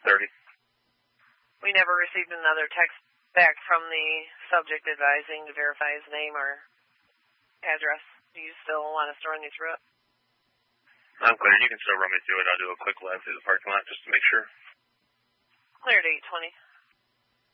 30. We never received another text back from the subject advising to verify his name or address. Do you still want us to run you through it? I'm clear. You can still run me through it. I'll do a quick lap through the parking lot just to make sure. Cleared 820.